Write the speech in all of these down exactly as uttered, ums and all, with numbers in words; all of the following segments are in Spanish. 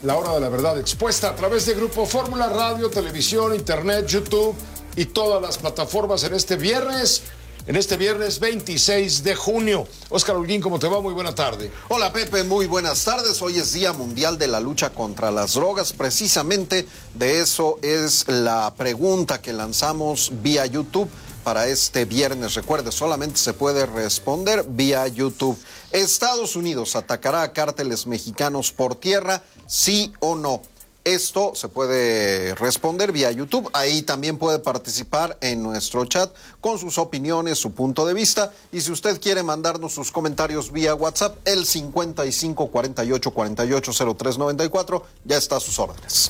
La Hora de la Verdad expuesta a través de Grupo Fórmula, radio, televisión, internet, YouTube y todas las plataformas en este viernes, en este viernes veintiséis de junio. Óscar Holguín, ¿cómo te va? Muy buena tarde. Hola Pepe, muy buenas tardes. Hoy es Día Mundial de la Lucha contra las Drogas. Precisamente de eso es la pregunta que lanzamos vía YouTube para este viernes. Recuerde, solamente se puede responder vía YouTube. ¿Estados Unidos atacará a cárteles mexicanos por tierra, sí o no? Esto se puede responder vía YouTube. Ahí también puede participar en nuestro chat con sus opiniones, su punto de vista. Y si usted quiere mandarnos sus comentarios vía WhatsApp, el cincuenta y cinco, cuarenta y ocho, cuarenta y ocho, cero tres noventa y cuatro, ya está a sus órdenes.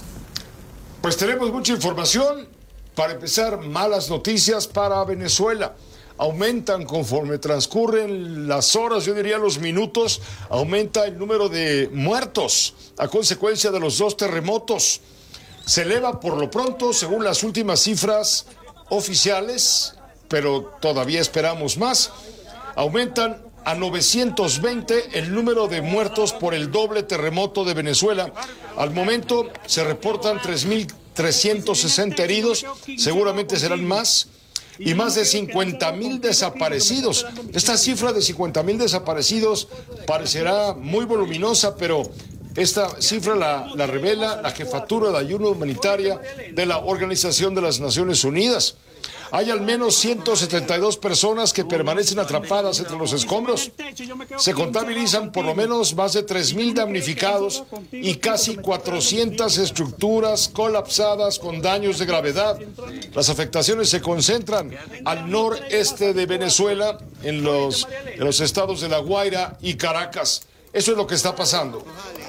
Pues tenemos mucha información. Para empezar, malas noticias para Venezuela. Aumentan conforme transcurren las horas, yo diría los minutos, aumenta el número de muertos a consecuencia de los dos terremotos. Se eleva por lo pronto, según las últimas cifras oficiales, pero todavía esperamos más. Aumentan a novecientos veinte el número de muertos por el doble terremoto de Venezuela. Al momento se reportan tres mil trescientos sesenta heridos, seguramente serán más, y más de cincuenta mil desaparecidos. Esta cifra de cincuenta mil desaparecidos parecerá muy voluminosa, pero esta cifra la, la revela la Jefatura de Ayuda Humanitaria de la Organización de las Naciones Unidas. Hay al menos ciento setenta y dos personas que permanecen atrapadas entre los escombros. Se contabilizan por lo menos más de tres mil damnificados y casi cuatrocientas estructuras colapsadas con daños de gravedad. Las afectaciones se concentran al noreste de Venezuela, en los, en los estados de La Guaira y Caracas. Eso es lo que está pasando.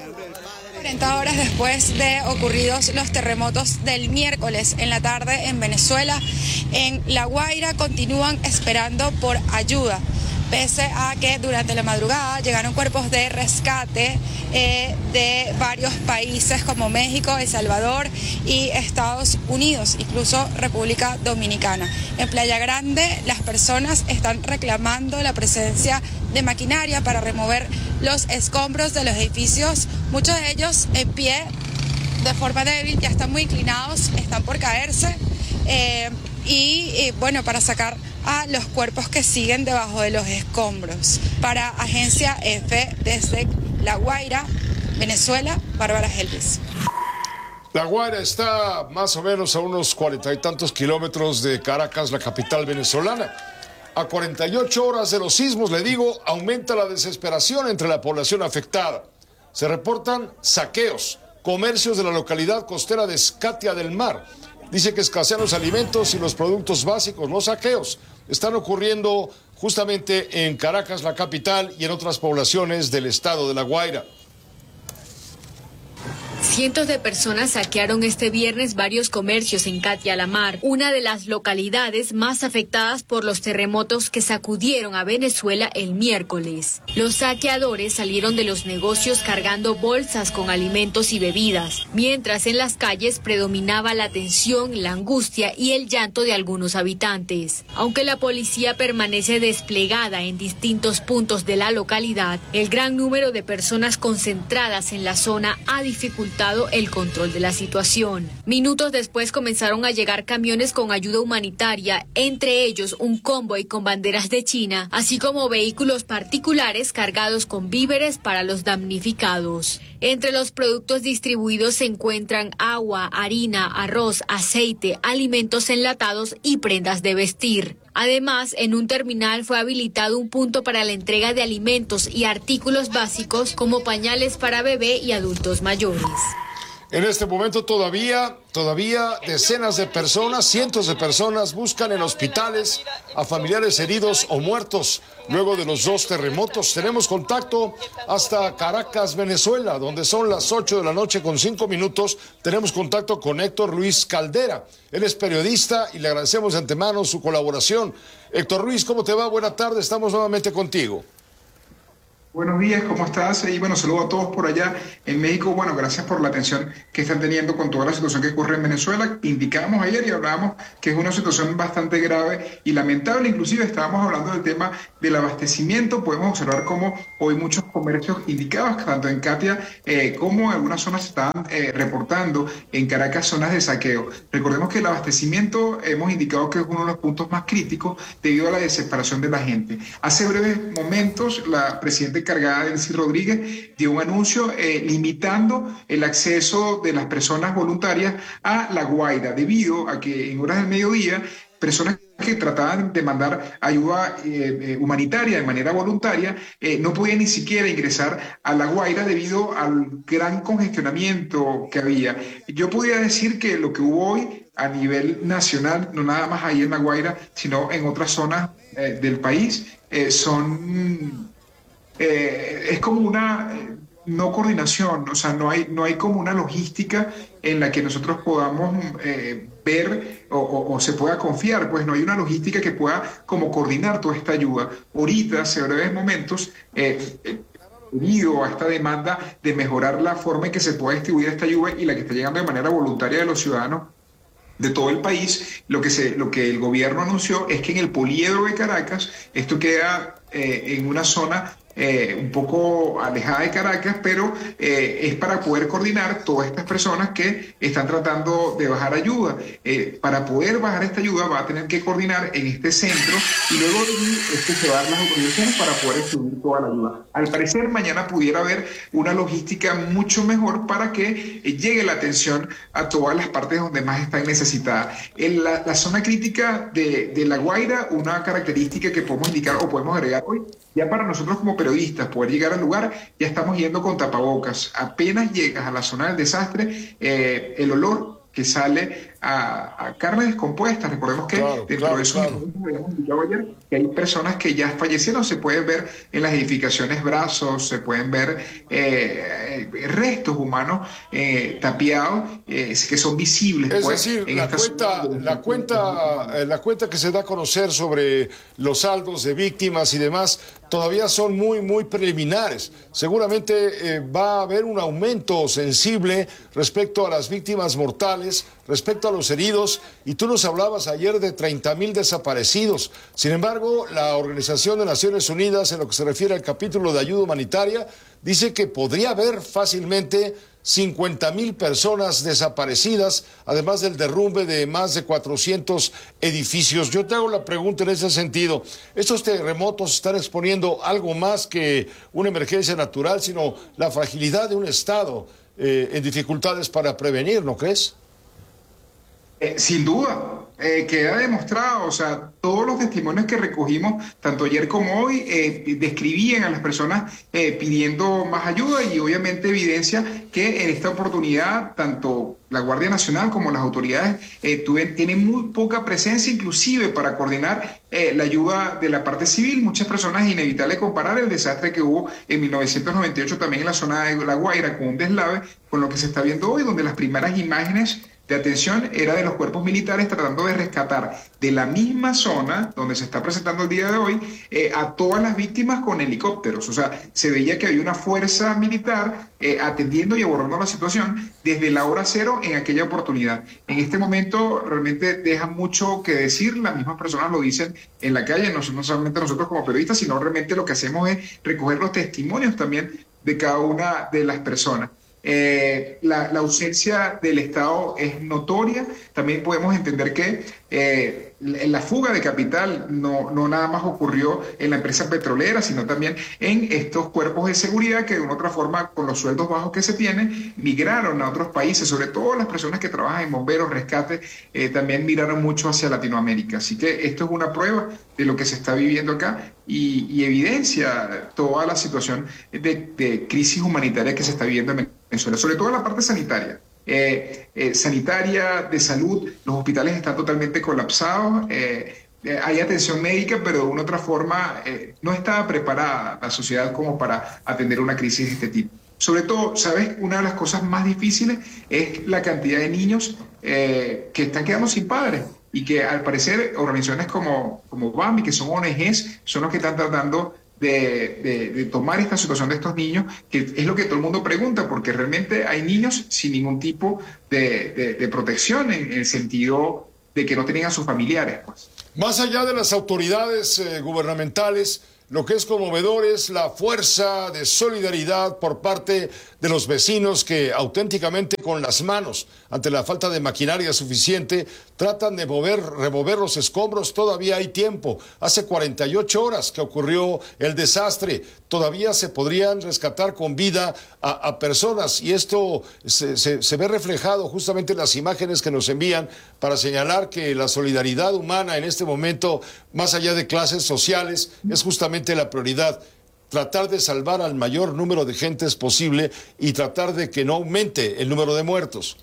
cuarenta horas después de ocurridos los terremotos del miércoles en la tarde en Venezuela, en La Guaira continúan esperando por ayuda, pese a que durante la madrugada llegaron cuerpos de rescate eh, de varios países como México, El Salvador y Estados Unidos, incluso República Dominicana. En Playa Grande las personas están reclamando la presencia de maquinaria para remover los escombros de los edificios, muchos de ellos en pie, de forma débil, ya están muy inclinados, están por caerse, eh, y, y bueno, para sacar a los cuerpos que siguen debajo de los escombros. Para Agencia F desde La Guaira, Venezuela, Bárbara Helvis. La Guaira está más o menos a unos cuarenta y tantos kilómetros de Caracas, la capital venezolana. A cuarenta y ocho horas de los sismos, le digo, aumenta la desesperación entre la población afectada. Se reportan saqueos, comercios de la localidad costera de Escatia del Mar. Dice que escasean los alimentos y los productos básicos. Los saqueos están ocurriendo justamente en Caracas, la capital, y en otras poblaciones del estado de La Guaira. Cientos de personas saquearon este viernes varios comercios en Catia la Mar, una de las localidades más afectadas por los terremotos que sacudieron a Venezuela el miércoles. Los saqueadores salieron de los negocios cargando bolsas con alimentos y bebidas, mientras en las calles predominaba la tensión, la angustia y el llanto de algunos habitantes. Aunque la policía permanece desplegada en distintos puntos de la localidad, el gran número de personas concentradas en la zona ha dificultado el control de la situación. Minutos después comenzaron a llegar camiones con ayuda humanitaria, entre ellos un convoy con banderas de China, así como vehículos particulares cargados con víveres para los damnificados. Entre los productos distribuidos se encuentran agua, harina, arroz, aceite, alimentos enlatados y prendas de vestir. Además, en un terminal fue habilitado un punto para la entrega de alimentos y artículos básicos como pañales para bebé y adultos mayores. En este momento todavía, todavía decenas de personas, cientos de personas buscan en hospitales a familiares heridos o muertos luego de los dos terremotos. Tenemos contacto hasta Caracas, Venezuela, donde son las ocho de la noche con cinco minutos. Tenemos contacto con Héctor Luis Caldera. Él es periodista y le agradecemos de antemano su colaboración. Héctor Luis, ¿cómo te va? Buena tarde, estamos nuevamente contigo. Buenos días, ¿cómo estás? Y bueno, saludo a todos por allá en México. Bueno, gracias por la atención que están teniendo con toda la situación que ocurre en Venezuela. Indicábamos ayer y hablábamos que es una situación bastante grave y lamentable. Inclusive estábamos hablando del tema del abastecimiento. Podemos observar cómo hoy muchos comercios indicados, tanto en Catia eh, como en algunas zonas, estaban eh, reportando en Caracas zonas de saqueo. Recordemos que el abastecimiento hemos indicado que es uno de los puntos más críticos debido a la desesperación de la gente. Hace breves momentos, la presidenta encargada, Delcy Rodríguez, dio un anuncio eh, limitando el acceso de las personas voluntarias a La Guaira, debido a que en horas del mediodía personas que trataban de mandar ayuda eh, eh, humanitaria de manera voluntaria eh, no podían ni siquiera ingresar a La Guaira debido al gran congestionamiento que había. Yo podría decir que lo que hubo hoy a nivel nacional, no nada más ahí en La Guaira, sino en otras zonas eh, del país, eh, son... Eh, es como una eh, no coordinación, o sea, no hay, no hay como una logística en la que nosotros podamos eh, ver o, o, o se pueda confiar, pues no hay una logística que pueda como coordinar toda esta ayuda. Ahorita, hace breves momentos, eh, eh, debido a esta demanda de mejorar la forma en que se puede distribuir esta ayuda y la que está llegando de manera voluntaria de los ciudadanos de todo el país, lo que, se, lo que el gobierno anunció es que en el poliedro de Caracas, esto queda eh, en una zona Eh, un poco alejada de Caracas, pero eh, es para poder coordinar todas estas personas que están tratando de bajar ayuda. Eh, para poder bajar esta ayuda va a tener que coordinar en este centro y luego es que se van las autorizaciones para poder distribuir toda la ayuda. Al parecer mañana pudiera haber una logística mucho mejor para que eh, llegue la atención a todas las partes donde más están necesitadas. En la, la zona crítica de, de La Guaira, una característica que podemos indicar o podemos agregar hoy, ya para nosotros como periodistas poder llegar al lugar, ya estamos yendo con tapabocas. Apenas llegas a la zona del desastre, eh, el olor que sale a, a carne descompuesta, recordemos que claro, dentro claro, de esos claro. habíamos indicado ayer que hay personas que ya fallecieron, se pueden ver en las edificaciones brazos, se pueden ver eh, restos humanos eh, tapiados eh, que son visibles. Es pues, decir, la cuenta, la, cuenta, eh, la cuenta que se da a conocer sobre los saldos de víctimas y demás todavía son muy, muy preliminares. Seguramente eh, va a haber un aumento sensible respecto a las víctimas mortales, respecto a los heridos, y tú nos hablabas ayer de treinta mil desaparecidos. Sin embargo, la Organización de Naciones Unidas, en lo que se refiere al capítulo de ayuda humanitaria, dice que podría haber fácilmente cincuenta mil personas desaparecidas, además del derrumbe de más de cuatrocientos edificios. Yo te hago la pregunta en ese sentido. ¿Estos terremotos están exponiendo algo más que una emergencia natural, sino la fragilidad de un Estado eh, en dificultades para prevenir, no crees? Eh, sin duda, eh, queda demostrado, o sea, todos los testimonios que recogimos, tanto ayer como hoy, eh, describían a las personas eh, pidiendo más ayuda y obviamente evidencia que en esta oportunidad, tanto la Guardia Nacional como las autoridades eh, tuven, tienen muy poca presencia, inclusive para coordinar eh, la ayuda de la parte civil. Muchas personas, es inevitable comparar el desastre que hubo en mil novecientos noventa y ocho también en la zona de La Guaira con un deslave, con lo que se está viendo hoy, donde las primeras imágenes de atención era de los cuerpos militares tratando de rescatar de la misma zona donde se está presentando el día de hoy eh, a todas las víctimas con helicópteros. O sea, se veía que había una fuerza militar eh, atendiendo y abordando la situación desde la hora cero en aquella oportunidad. En este momento realmente deja mucho que decir, las mismas personas lo dicen en la calle, no, no solamente nosotros como periodistas, sino realmente lo que hacemos es recoger los testimonios también de cada una de las personas. Eh, la, la ausencia del Estado es notoria. También podemos entender que eh, la fuga de capital no, no nada más ocurrió en la empresa petrolera, sino también en estos cuerpos de seguridad que de una u otra forma, con los sueldos bajos que se tienen, migraron a otros países, sobre todo las personas que trabajan en bomberos, rescate, eh, también migraron mucho hacia Latinoamérica. Así que esto es una prueba de lo que se está viviendo acá y, y evidencia toda la situación de, de crisis humanitaria que se está viviendo en Venezuela, sobre todo en la parte sanitaria. Eh, eh, sanitaria, de salud, los hospitales están totalmente colapsados, eh, eh, hay atención médica, pero de una u otra forma eh, no estaba preparada la sociedad como para atender una crisis de este tipo. Sobre todo, ¿sabes? Una de las cosas más difíciles es la cantidad de niños eh, que están quedando sin padres y que al parecer organizaciones como, como Bambi, que son O N Ges, son los que están tratando De, de, de tomar esta situación de estos niños, que es lo que todo el mundo pregunta, porque realmente hay niños sin ningún tipo de, de, de protección en, en el sentido de que no tenían a sus familiares, pues. Más allá de las autoridades eh, gubernamentales, lo que es conmovedor es la fuerza de solidaridad por parte de los vecinos que auténticamente con las manos, ante la falta de maquinaria suficiente, tratan de mover, remover los escombros. Todavía hay tiempo. Hace cuarenta y ocho horas que ocurrió el desastre. Todavía se podrían rescatar con vida a, a personas, y esto se, se, se ve reflejado justamente en las imágenes que nos envían para señalar que la solidaridad humana en este momento, más allá de clases sociales, es justamente la prioridad. Tratar de salvar al mayor número de gentes posible y tratar de que no aumente el número de muertos.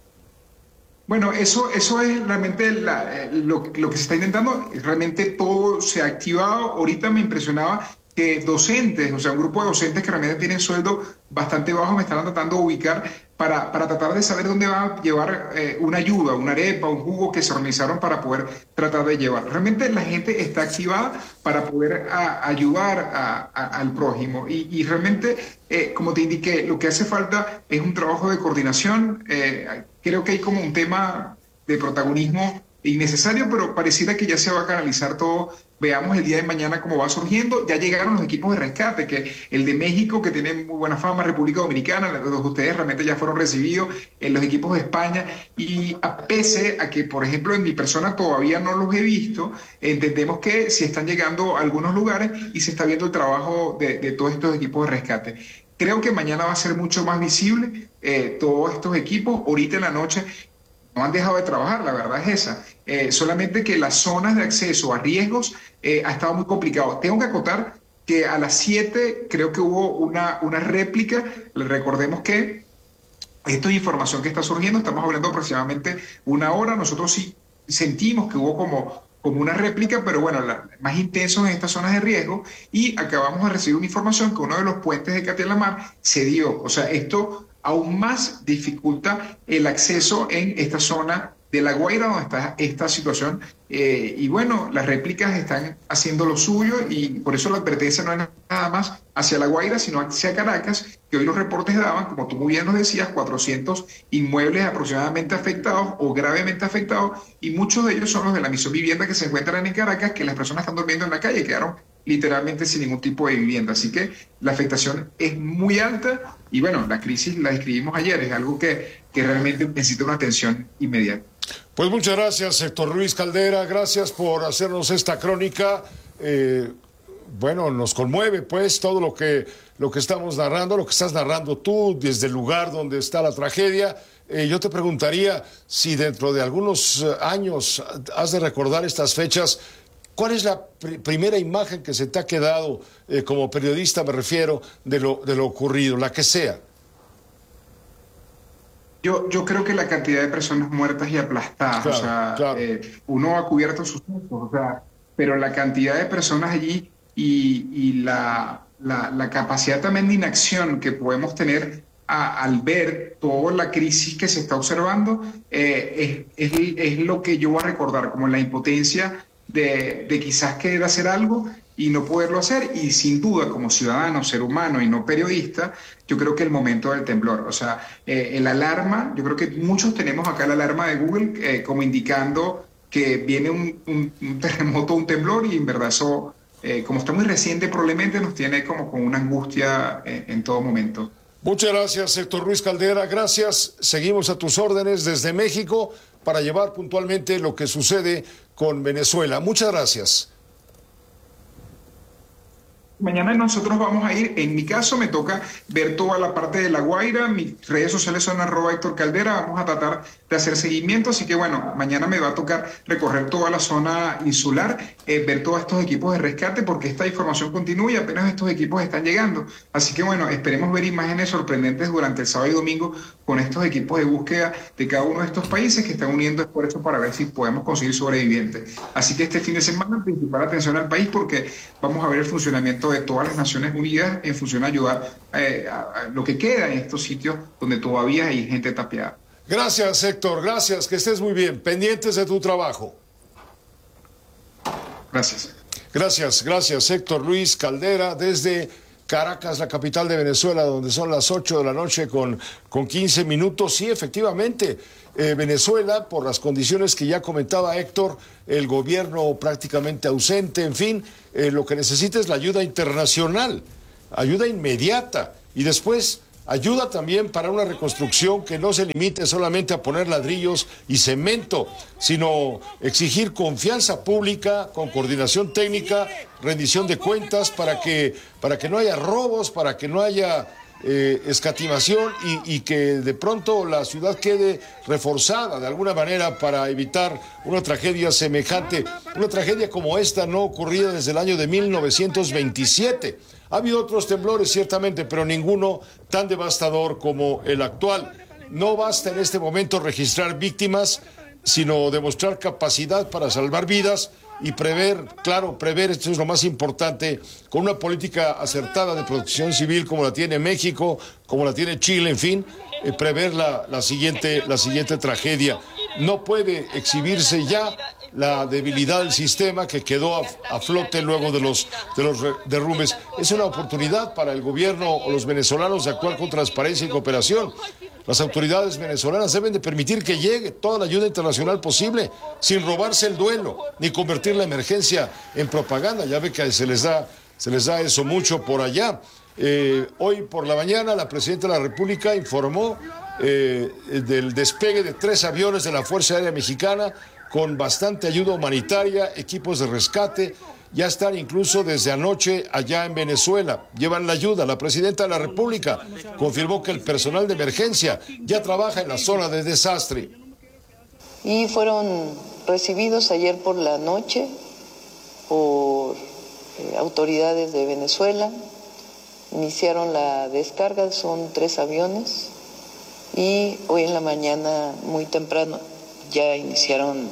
Bueno, eso, eso es realmente la, lo, lo que se está intentando. Realmente todo se ha activado. Ahorita me impresionaba que docentes, o sea, un grupo de docentes que realmente tienen sueldo bastante bajo, me están tratando de ubicar para, para tratar de saber dónde va a llevar eh, una ayuda, una arepa, un jugo que se organizaron para poder tratar de llevar. Realmente la gente está activada para poder a, ayudar a, a, al prójimo y, y realmente, eh, como te indiqué, lo que hace falta es un trabajo de coordinación. Eh, creo que hay como un tema de protagonismo innecesario, pero pareciera que ya se va a canalizar todo. Veamos el día de mañana cómo va surgiendo. Ya llegaron los equipos de rescate, que el de México, que tiene muy buena fama, República Dominicana, los de ustedes realmente ya fueron recibidos, en los equipos de España, y a pese a que, por ejemplo, en mi persona todavía no los he visto, entendemos que sí están llegando a algunos lugares y se está viendo el trabajo de, de todos estos equipos de rescate. Creo que mañana va a ser mucho más visible eh, todos estos equipos. Ahorita en la noche no han dejado de trabajar, la verdad es esa. Eh, solamente que las zonas de acceso a riesgos eh, ha estado muy complicado. Tengo que acotar que a las siete creo que hubo una, una réplica. Recordemos que esto es información que está surgiendo, estamos hablando aproximadamente una hora. Nosotros sí sentimos que hubo como, como una réplica, pero bueno, la, más intenso en estas zonas de riesgo, y acabamos de recibir una información que uno de los puentes de Katia la Mar se dio. O sea, esto aún más dificulta el acceso en esta zona de La Guaira donde está esta situación. Eh, y bueno, las réplicas están haciendo lo suyo, y por eso la advertencia no es nada más hacia La Guaira, sino hacia Caracas, que hoy los reportes daban, como tú muy bien nos decías, cuatrocientos inmuebles aproximadamente afectados o gravemente afectados, y muchos de ellos son los de la Misión Vivienda que se encuentran en Caracas, que las personas están durmiendo en la calle, quedaron literalmente sin ningún tipo de vivienda. Así que la afectación es muy alta, y bueno, la crisis la describimos ayer, es algo que, que realmente necesita una atención inmediata. Pues muchas gracias, Héctor Luis Caldera, gracias por hacernos esta crónica. Eh, bueno, nos conmueve pues todo lo que, lo que estamos narrando, lo que estás narrando tú desde el lugar donde está la tragedia. Eh, yo te preguntaría si dentro de algunos años has de recordar estas fechas. ¿Cuál es la pr primera imagen que se te ha quedado eh, como periodista, me refiero, de lo, de lo ocurrido, la que sea? Yo, yo creo que la cantidad de personas muertas y aplastadas, claro, o sea, claro. eh, uno ha cubierto sus ojos, o sea, pero la cantidad de personas allí y, y la, la, la capacidad también de inacción que podemos tener a, al ver toda la crisis que se está observando, eh, es, es, es lo que yo voy a recordar, como la impotencia de, de quizás querer hacer algo y no poderlo hacer, y sin duda como ciudadano, ser humano y no periodista, yo creo que el momento del temblor, o sea, eh, el alarma, yo creo que muchos tenemos acá la alarma de Google eh, como indicando que viene un, un, un terremoto, un temblor, y en verdad eso, eh, como está muy reciente, probablemente nos tiene como con una angustia eh, en todo momento. Muchas gracias, Héctor Luis Caldera, gracias. Seguimos a tus órdenes desde México para llevar puntualmente lo que sucede con Venezuela. Muchas gracias. Mañana nosotros vamos a ir, en mi caso me toca ver toda la parte de La Guaira, mis redes sociales son arroba Héctor Caldera, vamos a tratar de hacer seguimiento, así que bueno, mañana me va a tocar recorrer toda la zona insular, eh, ver todos estos equipos de rescate, porque esta información continúa y apenas estos equipos están llegando, así que bueno, esperemos ver imágenes sorprendentes durante el sábado y domingo con estos equipos de búsqueda de cada uno de estos países que están uniendo esfuerzos para ver si podemos conseguir sobrevivientes. Así que este fin de semana, principal atención al país, porque vamos a ver el funcionamiento de todas las Naciones Unidas en función a ayudar eh, a, a lo que queda en estos sitios donde todavía hay gente tapiada. Gracias, Héctor, gracias, que estés muy bien, pendientes de tu trabajo. Gracias. Gracias, gracias Héctor Luis Caldera desde Caracas, la capital de Venezuela, donde son las ocho de la noche con, con quince minutos. Sí, efectivamente, eh, Venezuela, por las condiciones que ya comentaba Héctor, el gobierno prácticamente ausente, en fin, eh, lo que necesita es la ayuda internacional, ayuda inmediata, y después ayuda también para una reconstrucción que no se limite solamente a poner ladrillos y cemento, sino exigir confianza pública con coordinación técnica, rendición de cuentas para que, para que no haya robos, para que no haya eh, escatimación y, y que de pronto la ciudad quede reforzada de alguna manera para evitar una tragedia semejante, una tragedia como esta no ocurrida desde el año de mil novecientos veintisiete. Ha habido otros temblores, ciertamente, pero ninguno tan devastador como el actual. No basta en este momento registrar víctimas, sino demostrar capacidad para salvar vidas y prever, claro, prever, esto es lo más importante, con una política acertada de protección civil como la tiene México, como la tiene Chile, en fin, eh, prever la, la, siguiente, la siguiente tragedia. No puede exhibirse ya la debilidad del sistema que quedó a, a flote luego de los, de los derrumbes. Es una oportunidad para el gobierno o los venezolanos de actuar con transparencia y cooperación. Las autoridades venezolanas deben de permitir que llegue toda la ayuda internacional posible, sin robarse el duelo, ni convertir la emergencia en propaganda. Ya ve que se les da, se les da eso mucho por allá. Eh, hoy por la mañana la Presidenta de la República informó eh, del despegue de tres aviones de la Fuerza Aérea Mexicana con bastante ayuda humanitaria, equipos de rescate. Ya están incluso desde anoche allá en Venezuela, llevan la ayuda. La Presidenta de la República confirmó que el personal de emergencia ya trabaja en la zona de desastre. Y fueron recibidos ayer por la noche por eh, autoridades de Venezuela. Iniciaron la descarga, son tres aviones, y hoy en la mañana muy temprano ya iniciaron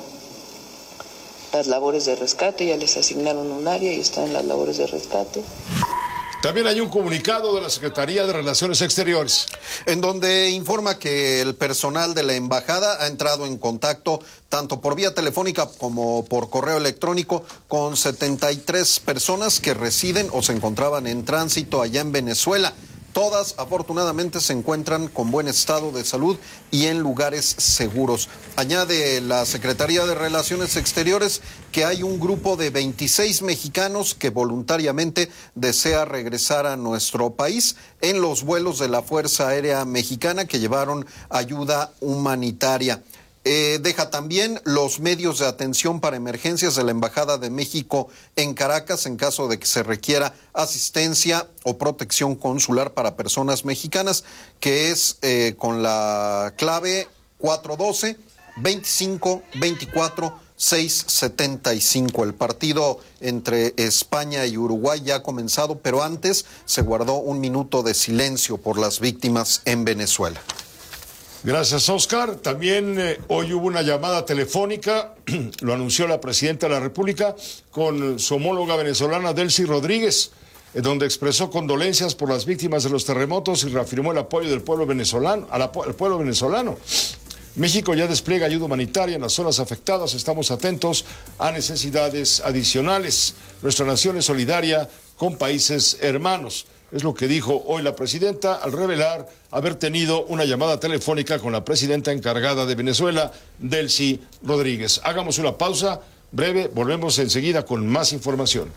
las labores de rescate, ya les asignaron un área y están en las labores de rescate. También hay un comunicado de la Secretaría de Relaciones Exteriores, en donde informa que el personal de la embajada ha entrado en contacto tanto por vía telefónica como por correo electrónico con setenta y tres personas que residen o se encontraban en tránsito allá en Venezuela. Todas, afortunadamente, se encuentran con buen estado de salud y en lugares seguros. Añade la Secretaría de Relaciones Exteriores que hay un grupo de veintiséis mexicanos que voluntariamente desea regresar a nuestro país en los vuelos de la Fuerza Aérea Mexicana que llevaron ayuda humanitaria. Eh, deja también los medios de atención para emergencias de la Embajada de México en Caracas en caso de que se requiera asistencia o protección consular para personas mexicanas, que es eh, con la clave cuatro uno dos, veinticinco veinticuatro, seiscientos setenta y cinco. El partido entre España y Uruguay ya ha comenzado, pero antes se guardó un minuto de silencio por las víctimas en Venezuela. Gracias, Oscar. También eh, hoy hubo una llamada telefónica, lo anunció la Presidenta de la República, con su homóloga venezolana Delcy Rodríguez, en donde expresó condolencias por las víctimas de los terremotos y reafirmó el apoyo del pueblo venezolano, al, al pueblo venezolano. México ya despliega ayuda humanitaria en las zonas afectadas, estamos atentos a necesidades adicionales. Nuestra nación es solidaria con países hermanos. Es lo que dijo hoy la presidenta al revelar haber tenido una llamada telefónica con la presidenta encargada de Venezuela, Delcy Rodríguez. Hagamos una pausa breve, volvemos enseguida con más información.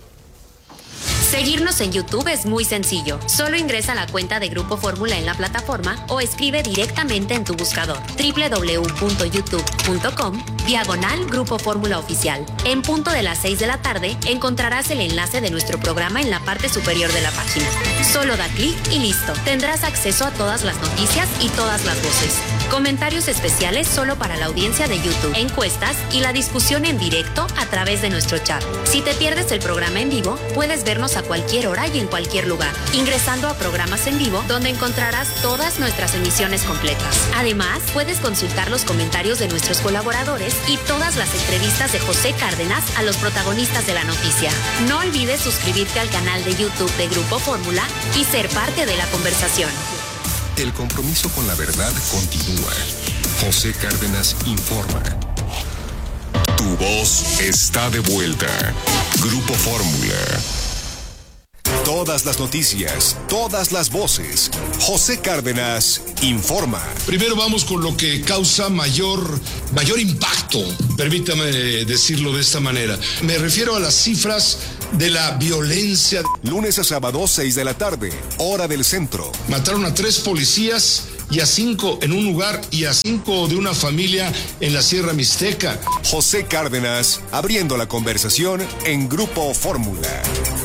Seguirnos en YouTube es muy sencillo. Solo ingresa a la cuenta de Grupo Fórmula en la plataforma o escribe directamente en tu buscador doble u doble u doble u punto youtube punto com diagonal Grupo Fórmula Oficial. En punto de las seis de la tarde encontrarás el enlace de nuestro programa en la parte superior de la página. Solo da clic y listo. Tendrás acceso a todas las noticias y todas las voces. Comentarios especiales solo para la audiencia de YouTube, encuestas y la discusión en directo a través de nuestro chat. Si te pierdes el programa en vivo, puedes vernos a cualquier hora y en cualquier lugar, ingresando a programas en vivo donde encontrarás todas nuestras emisiones completas. Además, puedes consultar los comentarios de nuestros colaboradores y todas las entrevistas de José Cárdenas a los protagonistas de la noticia. No olvides suscribirte al canal de YouTube de Grupo Fórmula y ser parte de la conversación. El compromiso con la verdad continúa. José Cárdenas informa. Tu voz está de vuelta. Grupo Fórmula. Todas las noticias, todas las voces. José Cárdenas informa. Primero vamos con lo que causa mayor, mayor impacto, permítame decirlo de esta manera. Me refiero a las cifras de la violencia. Lunes a sábado, seis de la tarde, hora del centro. Mataron a tres policías y a cinco en un lugar y a cinco de una familia en la Sierra Mixteca. José Cárdenas, abriendo la conversación en Grupo Fórmula.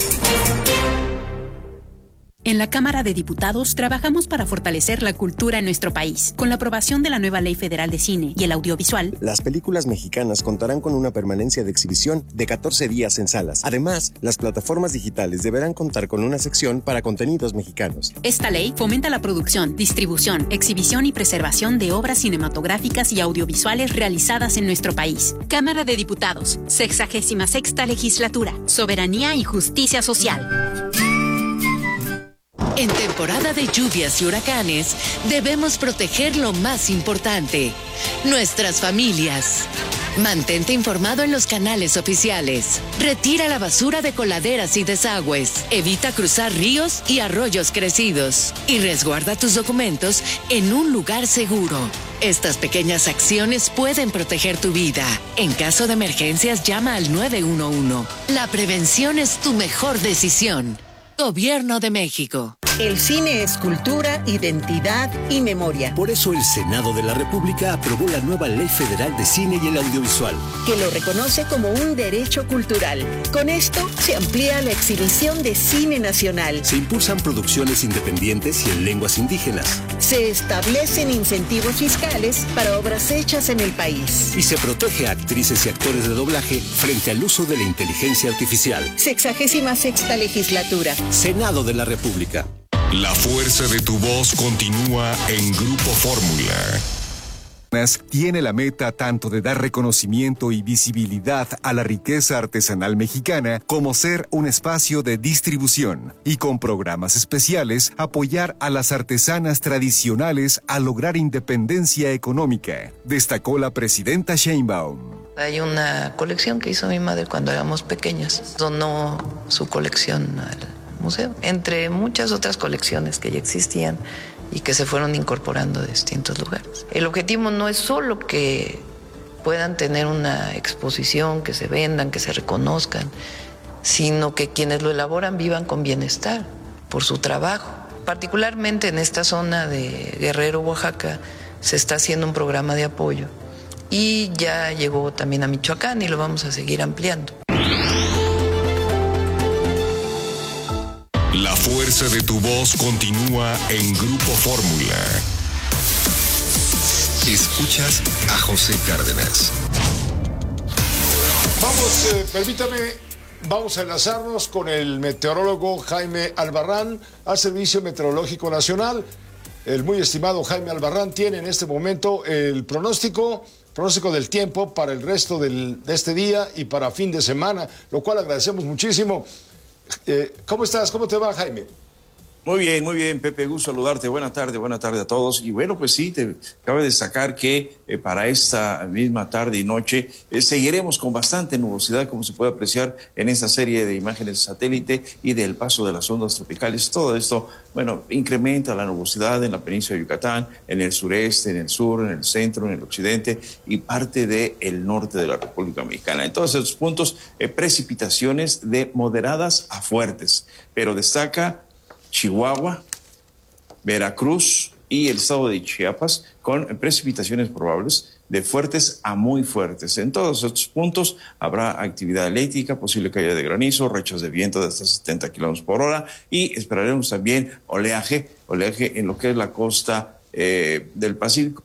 En la Cámara de Diputados trabajamos para fortalecer la cultura en nuestro país. Con la aprobación de la nueva Ley Federal de Cine y el Audiovisual, las películas mexicanas contarán con una permanencia de exhibición de catorce días en salas. Además, las plataformas digitales deberán contar con una sección para contenidos mexicanos. Esta ley fomenta la producción, distribución, exhibición y preservación de obras cinematográficas y audiovisuales realizadas en nuestro país. Cámara de Diputados, sexagésima sexta legislatura, soberanía y justicia social. En temporada de lluvias y huracanes, debemos proteger lo más importante, nuestras familias. Mantente informado en los canales oficiales. Retira la basura de coladeras y desagües. Evita cruzar ríos y arroyos crecidos. Y resguarda tus documentos en un lugar seguro. Estas pequeñas acciones pueden proteger tu vida. En caso de emergencias, llama al nueve uno uno. La prevención es tu mejor decisión. Gobierno de México. El cine es cultura, identidad y memoria. Por eso el Senado de la República aprobó la nueva Ley Federal de Cine y el Audiovisual, que lo reconoce como un derecho cultural. Con esto se amplía la exhibición de cine nacional. Se impulsan producciones independientes y en lenguas indígenas. Se establecen incentivos fiscales para obras hechas en el país. Y se protege a actrices y actores de doblaje frente al uso de la inteligencia artificial. Sexagésima sexta legislatura. Senado de la República. La fuerza de tu voz continúa en Grupo Fórmula. Tiene la meta tanto de dar reconocimiento y visibilidad a la riqueza artesanal mexicana como ser un espacio de distribución y con programas especiales apoyar a las artesanas tradicionales a lograr independencia económica, destacó la presidenta Sheinbaum. Hay una colección que hizo mi madre cuando éramos pequeños, donó su colección al museo, entre muchas otras colecciones que ya existían y que se fueron incorporando de distintos lugares. El objetivo no es solo que puedan tener una exposición, que se vendan, que se reconozcan, sino que quienes lo elaboran vivan con bienestar por su trabajo. Particularmente en esta zona de Guerrero, Oaxaca, se está haciendo un programa de apoyo y ya llegó también a Michoacán y lo vamos a seguir ampliando. La fuerza de tu voz continúa en Grupo Fórmula. Escuchas a José Cárdenas. Vamos, eh, permítame, vamos a enlazarnos con el meteorólogo Jaime Albarrán al Servicio Meteorológico Nacional. El muy estimado Jaime Albarrán tiene en este momento el pronóstico, pronóstico del tiempo para el resto del, de este día y para fin de semana, lo cual agradecemos muchísimo. Eh, ¿Cómo estás? ¿Cómo te va, Jaime? Muy bien, muy bien, Pepe, gusto saludarte. Buena tarde, buena tarde a todos. Y bueno, pues sí, te cabe destacar que eh, para esta misma tarde y noche eh, seguiremos con bastante nubosidad, como se puede apreciar en esta serie de imágenes de satélite y del paso de las ondas tropicales. Todo esto, bueno, incrementa la nubosidad en la península de Yucatán, en el sureste, en el sur, en el centro, en el occidente y parte del norte de la República Mexicana. En todos estos puntos, eh, precipitaciones de moderadas a fuertes, pero destaca Chihuahua, Veracruz y el estado de Chiapas con precipitaciones probables de fuertes a muy fuertes. En todos estos puntos habrá actividad eléctrica, posible caída de granizo, rachas de viento de hasta setenta kilómetros por hora y esperaremos también oleaje, oleaje en lo que es la costa eh, del Pacífico.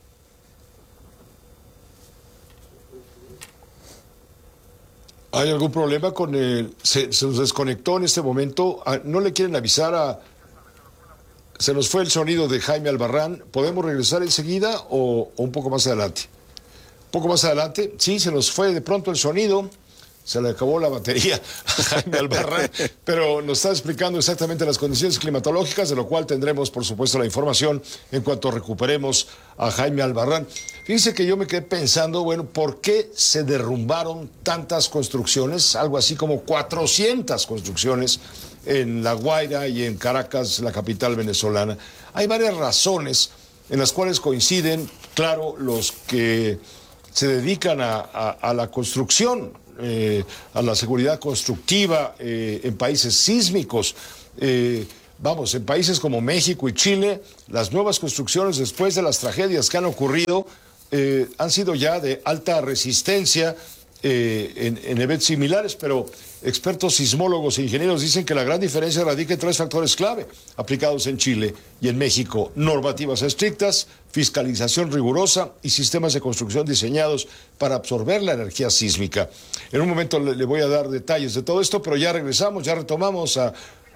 ¿Hay algún problema con el... Se, se nos desconectó en este momento? ¿No le quieren avisar a... Se nos fue el sonido de Jaime Albarrán. ¿Podemos regresar enseguida o, o un poco más adelante? Un poco más adelante. Sí, se nos fue de pronto el sonido. se le acabó la batería a Jaime Albarrán, pero nos está explicando exactamente las condiciones climatológicas, de lo cual tendremos, por supuesto, la información en cuanto recuperemos a Jaime Albarrán. Fíjense que yo me quedé pensando, bueno, ¿por qué se derrumbaron tantas construcciones? Algo así como cuatrocientas construcciones en La Guaira y en Caracas, la capital venezolana. Hay varias razones en las cuales coinciden, claro, los que se dedican a, a, a la construcción, eh, a la seguridad constructiva eh, en países sísmicos. Eh, vamos, en países como México y Chile, las nuevas construcciones después de las tragedias que han ocurrido eh, han sido ya de alta resistencia eh, en, en eventos similares, pero expertos sismólogos e ingenieros dicen que la gran diferencia radica en tres factores clave aplicados en Chile y en México: normativas estrictas, fiscalización rigurosa y sistemas de construcción diseñados para absorber la energía sísmica. En un momento le, le voy a dar detalles de todo esto, pero ya regresamos, ya retomamos a,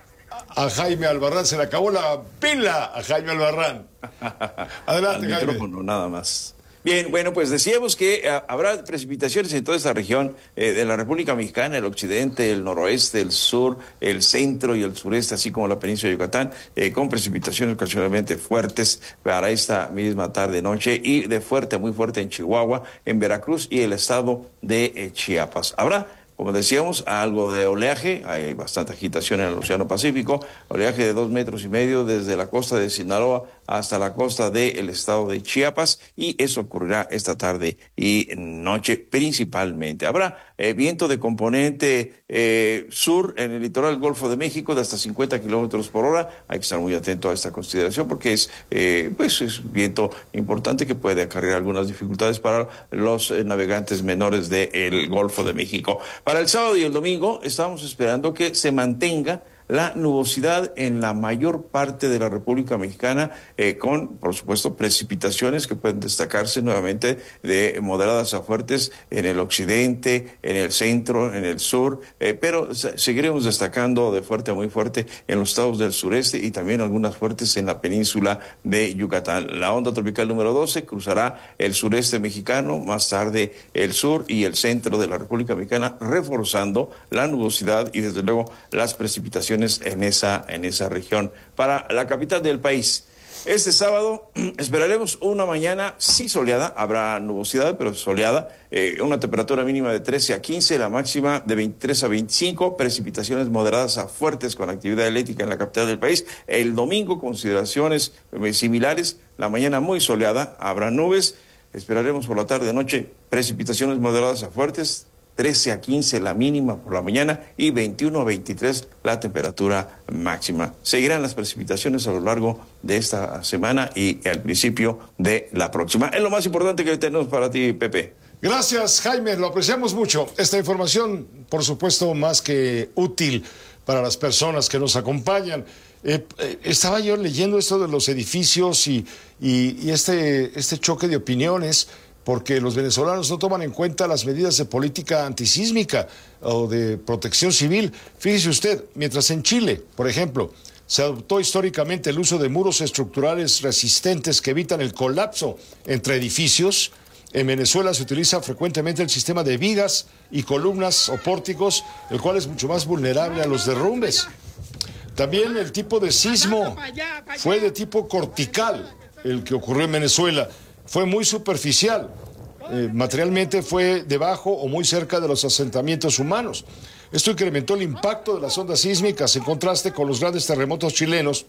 a Jaime Albarrán. Se le acabó la pila a Jaime Albarrán. Adelante, Al Jaime. micrófono, nada más. Bien, bueno, pues decíamos que uh, habrá precipitaciones en toda esta región eh, de la República Mexicana, el occidente, el noroeste, el sur, el centro y el sureste, así como la península de Yucatán, eh, con precipitaciones ocasionalmente fuertes para esta misma tarde-noche y de fuerte a muy fuerte en Chihuahua, en Veracruz y el estado de eh, Chiapas. Habrá, como decíamos, algo de oleaje, hay bastante agitación en el Océano Pacífico, oleaje de dos metros y medio desde la costa de Sinaloa hasta la costa del estado de Chiapas, y eso ocurrirá esta tarde y noche principalmente. Habrá eh, viento de componente eh, sur en el litoral del Golfo de México de hasta cincuenta kilómetros por hora. Hay que estar muy atento a esta consideración porque es, eh, pues es un viento importante que puede acarrear algunas dificultades para los eh, navegantes menores del Golfo de México. Para el sábado y el domingo estamos esperando que se mantenga la nubosidad en la mayor parte de la República Mexicana, eh, con, por supuesto, precipitaciones que pueden destacarse nuevamente de moderadas a fuertes en el occidente, en el centro, en el sur, eh, pero seguiremos destacando de fuerte a muy fuerte en los estados del sureste y también algunas fuertes en la península de Yucatán. La onda tropical número doce cruzará el sureste mexicano, más tarde el sur y el centro de la República Mexicana, reforzando la nubosidad y, desde luego, las precipitaciones en esa, en esa región. Para la capital del país, este sábado esperaremos una mañana sí soleada, habrá nubosidad pero soleada, eh, una temperatura mínima de trece a quince, la máxima de veintitrés a veinticinco, precipitaciones moderadas a fuertes con actividad eléctrica en la capital del país. El domingo consideraciones eh, similares, la mañana muy soleada, habrá nubes, esperaremos por la tarde noche precipitaciones moderadas a fuertes, trece a quince la mínima por la mañana y veintiuno a veintitrés la temperatura máxima. Seguirán las precipitaciones a lo largo de esta semana y al principio de la próxima. Es lo más importante que tenemos para ti, Pepe. Gracias, Jaime, lo apreciamos mucho. Esta información, por supuesto, más que útil para las personas que nos acompañan. Eh, eh, estaba yo leyendo esto de los edificios y, y, y este, este choque de opiniones, porque los venezolanos no toman en cuenta las medidas de política antisísmica o de protección civil. Fíjese usted, mientras en Chile, por ejemplo, se adoptó históricamente el uso de muros estructurales resistentes que evitan el colapso entre edificios, en Venezuela se utiliza frecuentemente el sistema de vigas y columnas o pórticos, el cual es mucho más vulnerable a los derrumbes. También el tipo de sismo fue de tipo cortical, el que ocurrió en Venezuela. Fue muy superficial, eh, materialmente fue debajo o muy cerca de los asentamientos humanos. Esto incrementó el impacto de las ondas sísmicas en contraste con los grandes terremotos chilenos,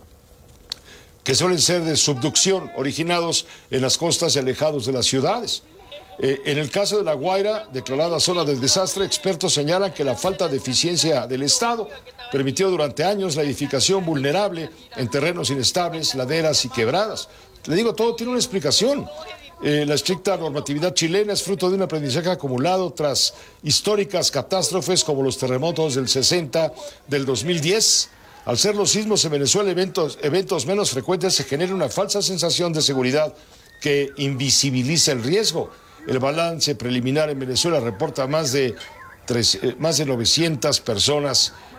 que suelen ser de subducción, originados en las costas y alejados de las ciudades. Eh, en el caso de La Guaira, declarada zona del desastre, expertos señalan que la falta de eficiencia del Estado permitió durante años la edificación vulnerable en terrenos inestables, laderas y quebradas. Le digo, todo tiene una explicación. Eh, la estricta normatividad chilena es fruto de un aprendizaje acumulado tras históricas catástrofes como los terremotos del sesenta, del dos mil diez. Al ser los sismos en Venezuela eventos, eventos menos frecuentes, se genera una falsa sensación de seguridad que invisibiliza el riesgo. El balance preliminar en Venezuela reporta más de, tres, eh, más de novecientas personas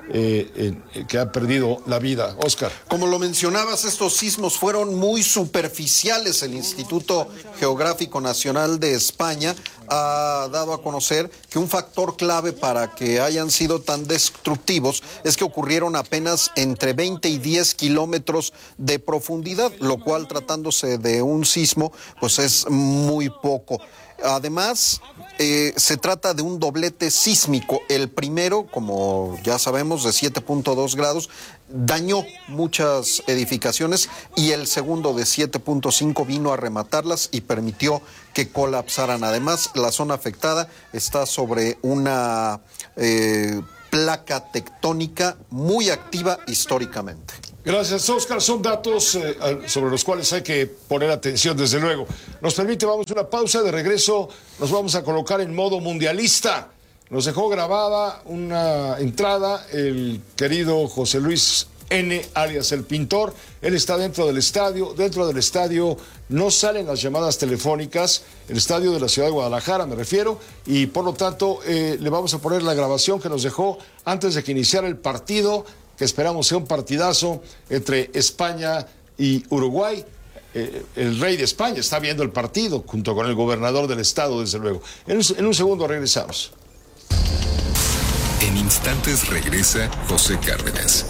eh, eh, que ha perdido la vida. Oscar. Como lo mencionabas, estos sismos fueron muy superficiales. El Instituto Geográfico Nacional de España ha dado a conocer que un factor clave para que hayan sido tan destructivos es que ocurrieron apenas entre veinte y diez kilómetros de profundidad, lo cual, tratándose de un sismo, pues es muy poco. Además, eh, se trata de un doblete sísmico. El primero, como ya sabemos, de siete punto dos grados, dañó muchas edificaciones, y el segundo, de siete punto cinco, vino a rematarlas y permitió que colapsaran. Además, la zona afectada está sobre una eh, placa tectónica muy activa históricamente. Gracias, Oscar. Son datos eh, sobre los cuales hay que poner atención, desde luego. Nos permite, vamos a una pausa. De regreso nos vamos a colocar en modo mundialista. Nos dejó grabada una entrada el querido José Luis N., alias El Pintor. Él está dentro del estadio. Dentro del estadio no salen las llamadas telefónicas. El estadio de la ciudad de Guadalajara, me refiero. Y por lo tanto, eh, le vamos a poner la grabación que nos dejó antes de que iniciara el partido, que esperamos sea un partidazo entre España y Uruguay. Eh, el rey de España está viendo el partido junto con el gobernador del estado, desde luego. En un, en un segundo regresamos. En instantes regresa José Cárdenas.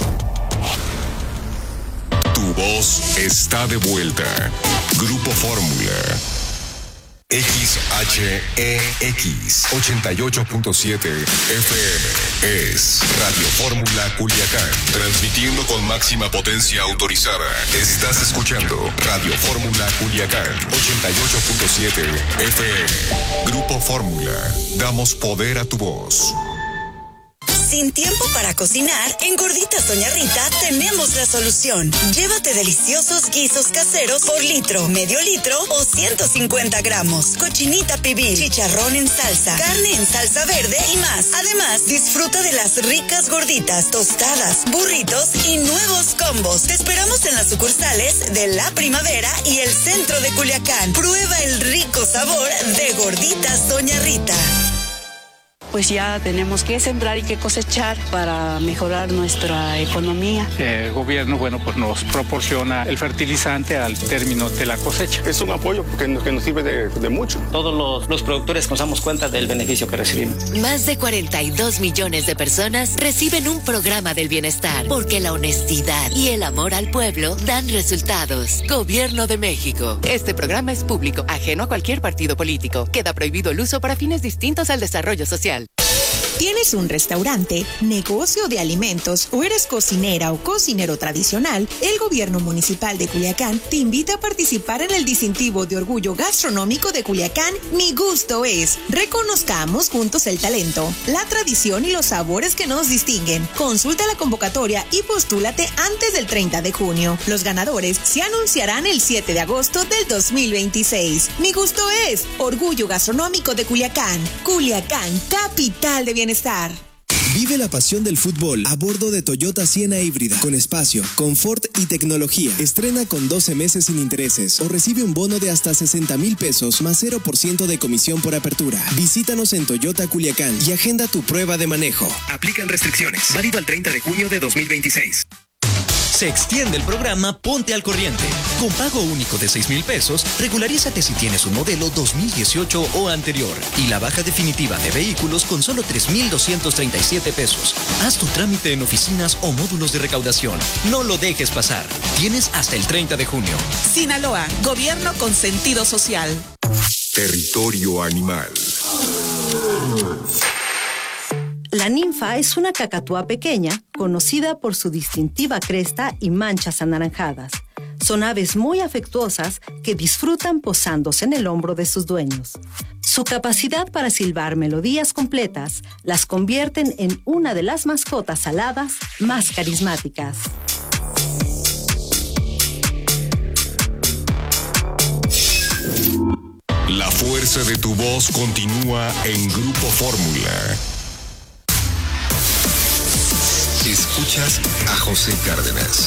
Tu voz está de vuelta. Grupo Fórmula. X H E X ochenta y ocho punto siete F M es Radio Fórmula Culiacán, transmitiendo con máxima potencia autorizada. Estás escuchando Radio Fórmula Culiacán ochenta y ocho punto siete F M. Grupo Fórmula, damos poder a tu voz. Sin tiempo para cocinar, en Gorditas Doña Rita tenemos la solución. Llévate deliciosos guisos caseros por litro, medio litro o ciento cincuenta gramos. Cochinita pibil, chicharrón en salsa, carne en salsa verde y más. Además, disfruta de las ricas gorditas, tostadas, burritos y nuevos combos. Te esperamos en las sucursales de La Primavera y el centro de Culiacán. Prueba el rico sabor de Gorditas Doña Rita. Pues ya tenemos que sembrar y que cosechar para mejorar nuestra economía. El gobierno, bueno, pues nos proporciona el fertilizante al término de la cosecha. Es un apoyo porque nos, que nos sirve de, de mucho. Todos los, los productores nos damos cuenta del beneficio que recibimos. Más de cuarenta y dos millones de personas reciben un programa del bienestar, porque la honestidad y el amor al pueblo dan resultados. Gobierno de México. Este programa es público, ajeno a cualquier partido político. Queda prohibido el uso para fines distintos al desarrollo social. ¿Tienes un restaurante, negocio de alimentos o eres cocinera o cocinero tradicional? El Gobierno Municipal de Culiacán te invita a participar en el distintivo de orgullo gastronómico de Culiacán, Mi Gusto Es. Reconozcamos juntos el talento, la tradición y los sabores que nos distinguen. Consulta la convocatoria y postúlate antes del treinta de junio. Los ganadores se anunciarán el siete de agosto del dos mil veintiséis. Mi Gusto Es, orgullo gastronómico de Culiacán. Culiacán, capital de bienestar. Vive la pasión del fútbol a bordo de Toyota Siena híbrida, con espacio, confort y tecnología. Estrena con doce meses sin intereses o recibe un bono de hasta sesenta mil pesos más cero por ciento de comisión por apertura. Visítanos en Toyota Culiacán y agenda tu prueba de manejo. Aplican restricciones. Válido al treinta de junio de dos mil veintiséis. Se extiende el programa Ponte al Corriente. Con pago único de seis mil pesos, regularízate si tienes un modelo dos mil dieciocho o anterior. Y la baja definitiva de vehículos con solo tres mil doscientos treinta y siete pesos. Haz tu trámite en oficinas o módulos de recaudación. No lo dejes pasar. Tienes hasta el treinta de junio. Sinaloa, gobierno con sentido social. Territorio animal. La ninfa es una cacatúa pequeña, conocida por su distintiva cresta y manchas anaranjadas. Son aves muy afectuosas que disfrutan posándose en el hombro de sus dueños. Su capacidad para silbar melodías completas las convierten en una de las mascotas aladas más carismáticas. La fuerza de tu voz continúa en Grupo Fórmula. Escuchas a José Cárdenas.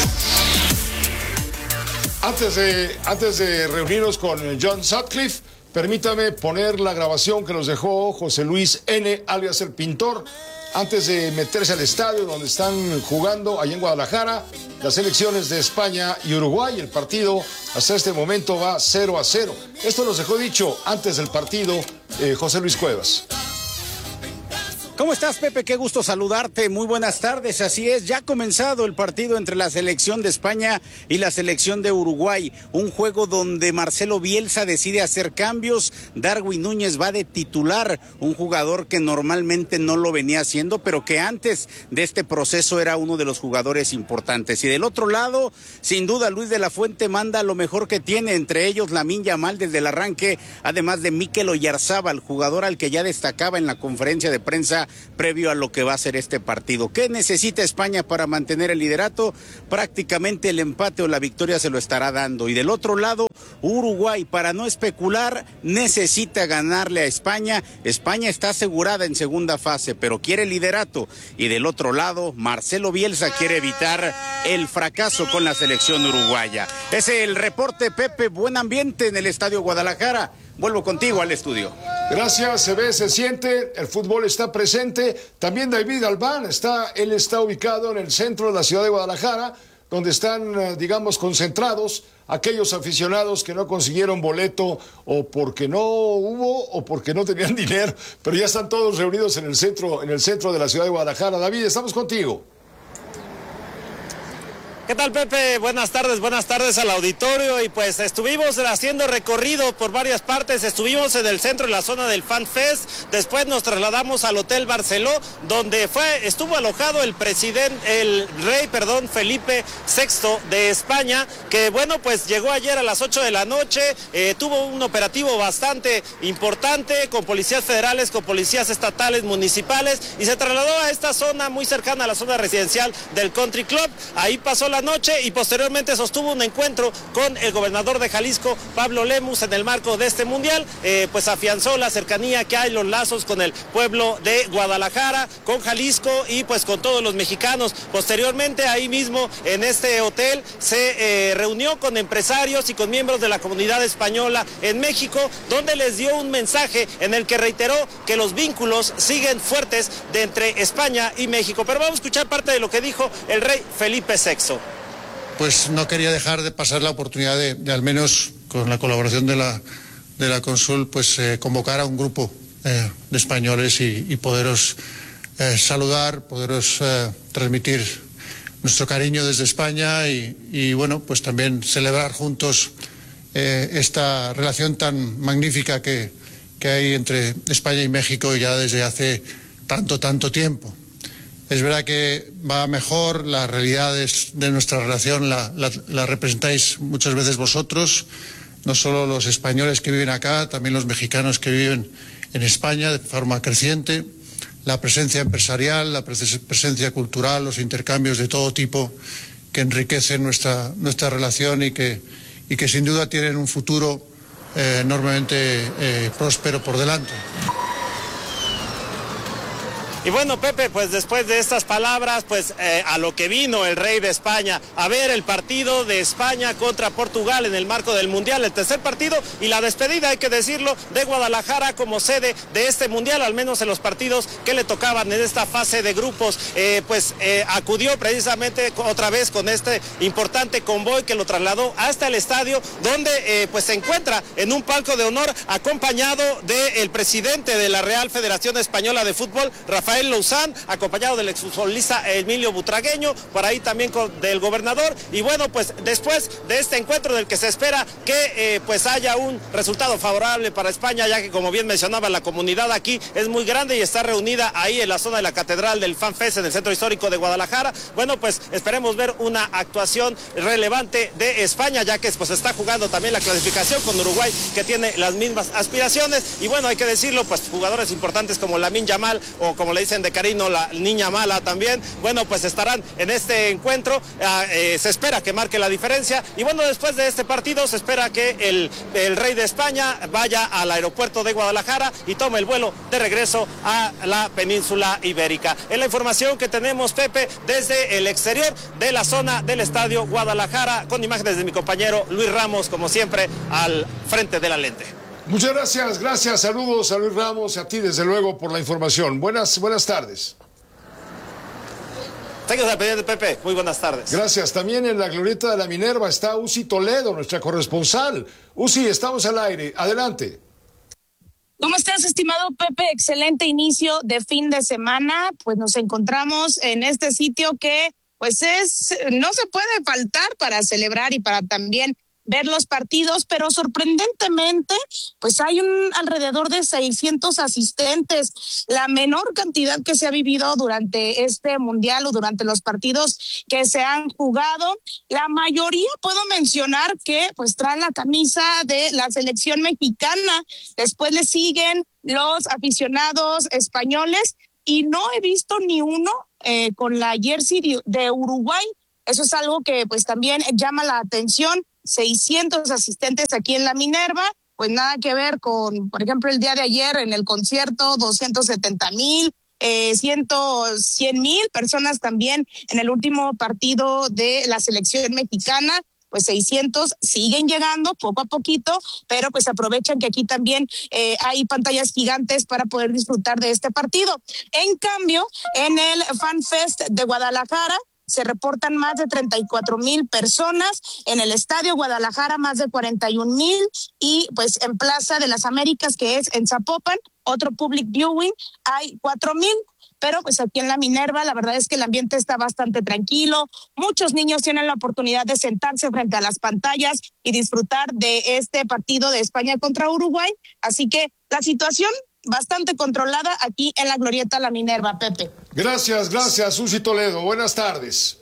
Antes de, antes de reunirnos con John Sutcliffe, Permítame poner la grabación que nos dejó José Luis N., alias el Pintor, antes de meterse al estadio donde están jugando allá en Guadalajara las selecciones de España y Uruguay. El partido hasta este momento va cero a cero. Esto nos dejó dicho antes del partido eh, José Luis Cuevas. ¿Cómo estás, Pepe? Qué gusto saludarte. Muy buenas tardes. Así es, ya ha comenzado el partido entre la selección de España y la selección de Uruguay. Un juego donde Marcelo Bielsa decide hacer cambios. Darwin Núñez va de titular, un jugador que normalmente no lo venía haciendo, pero que antes de este proceso era uno de los jugadores importantes. Y del otro lado, sin duda, Luis de la Fuente manda lo mejor que tiene, entre ellos Lamine Yamal desde el arranque, además de Mikel Oyarzábal, jugador al que ya destacaba en la conferencia de prensa previo a lo que va a ser este partido. ¿Qué necesita España para mantener el liderato? Prácticamente el empate o la victoria se lo estará dando. Y del otro lado, Uruguay, para no especular, necesita ganarle a España. España está asegurada en segunda fase, pero quiere el liderato. Y del otro lado, Marcelo Bielsa quiere evitar el fracaso con la selección uruguaya. Ese es el reporte, Pepe. Buen ambiente en el Estadio Guadalajara. Vuelvo contigo al estudio. Gracias, se ve, se siente, el fútbol está presente. También David Albán, está, él está ubicado en el centro de la ciudad de Guadalajara, donde están, digamos, concentrados aquellos aficionados que no consiguieron boleto o porque no hubo o porque no tenían dinero, pero ya están todos reunidos en el centro, en el centro de la ciudad de Guadalajara. David, estamos contigo. ¿Qué tal, Pepe? Buenas tardes, buenas tardes al auditorio. Y pues estuvimos haciendo recorrido por varias partes, estuvimos en el centro, en la zona del Fan Fest, después nos trasladamos al Hotel Barceló, donde fue, estuvo alojado el presidente, el rey, perdón, Felipe sexto de España, que bueno, pues llegó ayer a las ocho de la noche, eh, tuvo un operativo bastante importante, con policías federales, con policías estatales, municipales, y se trasladó a esta zona muy cercana a la zona residencial del Country Club. Ahí pasó la noche y posteriormente sostuvo un encuentro con el gobernador de Jalisco, Pablo Lemus, en el marco de este mundial. Eh, pues afianzó la cercanía que hay, los lazos con el pueblo de Guadalajara, con Jalisco y pues con todos los mexicanos. Posteriormente, ahí mismo en este hotel se eh, reunió con empresarios y con miembros de la comunidad española en México, donde les dio un mensaje en el que reiteró que los vínculos siguen fuertes de entre España y México. Pero vamos a escuchar parte de lo que dijo el rey Felipe sexto. Pues no quería dejar de pasar la oportunidad de, de al menos con la colaboración de la, de la Consul, pues eh, convocar a un grupo eh, de españoles y, y poderos eh, saludar, poderos eh, transmitir nuestro cariño desde España y, y bueno, pues también celebrar juntos eh, esta relación tan magnífica que, que hay entre España y México ya desde hace tanto, tanto tiempo. Es verdad que va mejor, las realidades de nuestra relación la, la, la representáis muchas veces vosotros, no solo los españoles que viven acá, también los mexicanos que viven en España de forma creciente, la presencia empresarial, la presencia cultural, los intercambios de todo tipo que enriquecen nuestra, nuestra relación y que, y que sin duda tienen un futuro eh, enormemente eh, próspero por delante. Y bueno, Pepe, pues después de estas palabras, pues eh, a lo que vino el rey de España, a ver el partido de España contra Portugal en el marco del Mundial, el tercer partido y la despedida, hay que decirlo, de Guadalajara como sede de este Mundial, al menos en los partidos que le tocaban en esta fase de grupos. Eh, pues eh, acudió precisamente otra vez con este importante convoy que lo trasladó hasta el estadio, donde eh, pues se encuentra en un palco de honor acompañado del presidente de la Real Federación Española de Fútbol, Rafael Louzán, acompañado del exfutbolista Emilio Butragueño, por ahí también con, del gobernador. Y bueno, pues después de este encuentro del que se espera que eh, pues haya un resultado favorable para España, ya que como bien mencionaba, la comunidad aquí es muy grande y está reunida ahí en la zona de la Catedral del Fan Fest en el Centro Histórico de Guadalajara. Bueno, pues esperemos ver una actuación relevante de España, ya que pues está jugando también la clasificación con Uruguay, que tiene las mismas aspiraciones. Y bueno, hay que decirlo, pues jugadores importantes como Lamine Yamal, o como le dicen de cariño, la niña mala también, bueno, pues estarán en este encuentro. Eh, eh, se espera que marque la diferencia. Y bueno, después de este partido se espera que el, el rey de España vaya al aeropuerto de Guadalajara y tome el vuelo de regreso a la península ibérica. Es la información que tenemos, Pepe, desde el exterior de la zona del Estadio Guadalajara, con imágenes de mi compañero Luis Ramos, como siempre, al frente de la lente. Muchas gracias, gracias, saludos a Luis Ramos y a ti desde luego por la información. Buenas, buenas tardes. Tengas al pendiente, Pepe. Muy buenas tardes. Gracias. También en la glorieta de la Minerva está Uzi Toledo, nuestra corresponsal. Uzi, estamos al aire. Adelante. ¿Cómo estás, estimado Pepe? Excelente inicio de fin de semana. Pues nos encontramos en este sitio que pues es, no se puede faltar para celebrar y para también ver los partidos, pero sorprendentemente, pues hay un alrededor de seiscientos asistentes, la menor cantidad que se ha vivido durante este mundial o durante los partidos que se han jugado. La mayoría puedo mencionar que pues traen la camisa de la selección mexicana, después le siguen los aficionados españoles y no he visto ni uno eh, con la jersey de, de Uruguay. Eso es algo que pues también llama la atención. seiscientos asistentes aquí en la Minerva, pues nada que ver con, por ejemplo, el día de ayer en el concierto, doscientos setenta mil, eh, cien mil personas también en el último partido de la selección mexicana. Pues seiscientos siguen llegando poco a poquito, pero pues aprovechan que aquí también eh, hay pantallas gigantes para poder disfrutar de este partido. En cambio, en el Fan Fest de Guadalajara, se reportan más de treinta y cuatro mil personas, en el Estadio Guadalajara más de cuarenta y un mil y pues en Plaza de las Américas, que es en Zapopan, otro public viewing, hay cuatro mil. Pero pues aquí en la Minerva la verdad es que el ambiente está bastante tranquilo, muchos niños tienen la oportunidad de sentarse frente a las pantallas y disfrutar de este partido de España contra Uruguay, así que la situación bastante controlada aquí en la glorieta La Minerva, Pepe. Gracias, gracias, Uzi Toledo. Buenas tardes.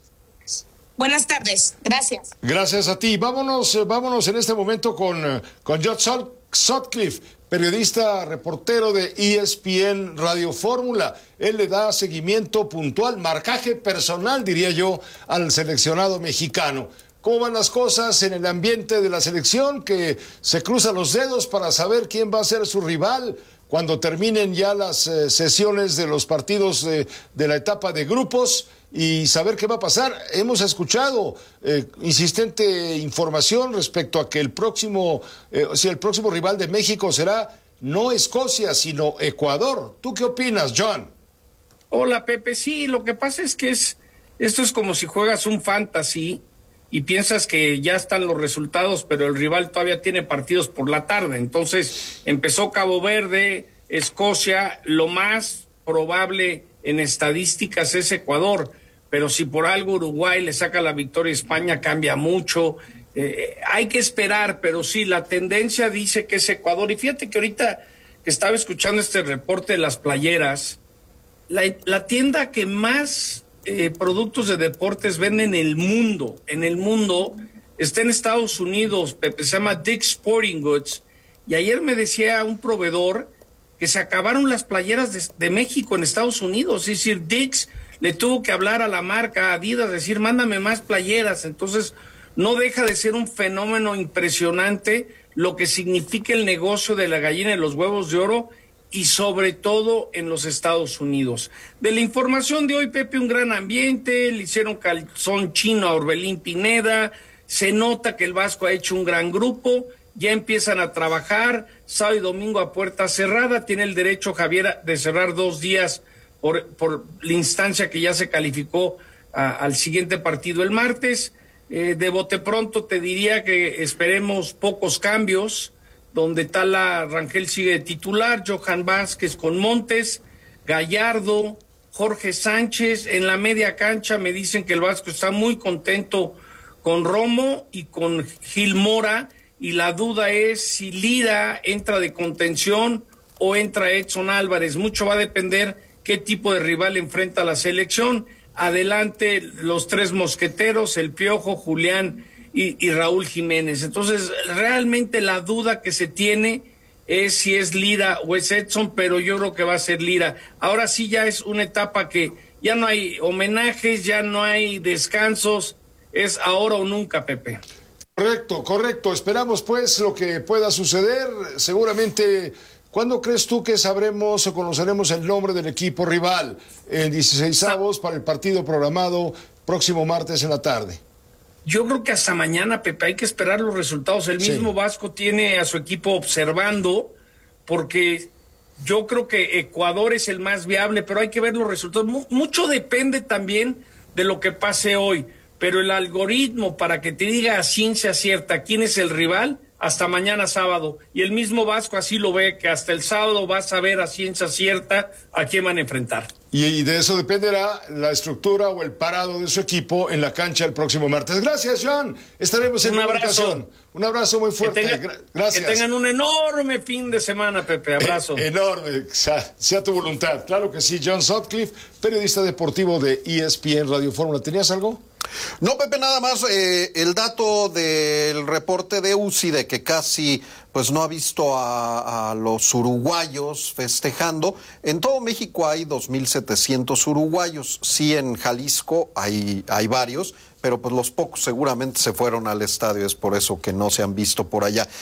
Buenas tardes, gracias. Gracias a ti. Vámonos, vámonos en este momento con, con John Sutcliffe, periodista, reportero de E S P N Radio Fórmula. Él le da seguimiento puntual, marcaje personal, diría yo, al seleccionado mexicano. ¿Cómo van las cosas en el ambiente de la selección? Que se cruzan los dedos para saber quién va a ser su rival cuando terminen ya las eh, sesiones de los partidos de, de la etapa de grupos y saber qué va a pasar. Hemos escuchado eh, insistente información respecto a que el próximo, eh, si el próximo rival de México será no Escocia, sino Ecuador. ¿Tú qué opinas, John? Hola, Pepe. Sí, lo que pasa es que es esto es como si juegas un fantasy y piensas que ya están los resultados, pero el rival todavía tiene partidos por la tarde. Entonces empezó Cabo Verde, Escocia, lo más probable en estadísticas es Ecuador, pero si por algo Uruguay le saca la victoria a España cambia mucho. Eh, hay que esperar, pero sí, la tendencia dice que es Ecuador. Y fíjate que ahorita que estaba escuchando este reporte de las playeras, la, la tienda que más Eh, productos de deportes venden en el mundo, en el mundo, está en Estados Unidos, Pepe, se llama Dick's Sporting Goods, y ayer me decía un proveedor que se acabaron las playeras de, de México en Estados Unidos, es decir, Dick's le tuvo que hablar a la marca Adidas, decir, mándame más playeras, entonces no deja de ser un fenómeno impresionante lo que significa el negocio de la gallina y los huevos de oro, y sobre todo en los Estados Unidos. De la información de hoy, Pepe, un gran ambiente, le hicieron calzón chino a Orbelín Pineda, se nota que el Vasco ha hecho un gran grupo, ya empiezan a trabajar, sábado y domingo a puerta cerrada, tiene el derecho Javier de cerrar dos días por, por la instancia que ya se calificó a, al siguiente partido el martes. Eh, de bote pronto te diría que esperemos pocos cambios, donde Tala Rangel sigue de titular, Johan Vázquez con Montes, Gallardo, Jorge Sánchez. En la media cancha me dicen que el Vasco está muy contento con Romo y con Gil Mora, y la duda es si Lira entra de contención o entra Edson Álvarez. Mucho va a depender qué tipo de rival enfrenta la selección. Adelante los tres mosqueteros, el Piojo, Julián Y, y Raúl Jiménez. Entonces, realmente la duda que se tiene es si es Lira o es Edson, pero yo creo que va a ser Lira. Ahora sí ya es una etapa que ya no hay homenajes, ya no hay descansos, es ahora o nunca, Pepe. Correcto, correcto. Esperamos pues lo que pueda suceder. Seguramente, ¿cuándo crees tú que sabremos o conoceremos el nombre del equipo rival? En dieciseisavos para el partido programado próximo martes en la tarde. Yo creo que hasta mañana, Pepe, hay que esperar los resultados. El mismo sí. Vasco tiene a su equipo observando, porque yo creo que Ecuador es el más viable, pero hay que ver los resultados. Mucho depende también de lo que pase hoy, pero el algoritmo para que te diga a ciencia cierta quién es el rival, hasta mañana sábado. Y el mismo Vasco así lo ve, que hasta el sábado vas a ver a ciencia cierta a quién van a enfrentar. Y de eso dependerá la estructura o el parado de su equipo en la cancha el próximo martes. Gracias, Joan. Estaremos en un una abrazo. ocasión. Un abrazo muy fuerte. Que tenga, Gracias. Que tengan un enorme fin de semana, Pepe. Abrazo. Eh, enorme. Sea, sea tu voluntad. Claro que sí. John Sutcliffe, periodista deportivo de E S P N Radio Fórmula. ¿Tenías algo? No, Pepe, nada más eh, el dato del reporte de U C I de que casi pues no ha visto a, a los uruguayos festejando. En todo México hay dos mil setecientos uruguayos. Sí, en Jalisco hay, hay varios, pero pues los pocos seguramente se fueron al estadio, es por eso que no se han visto por allá.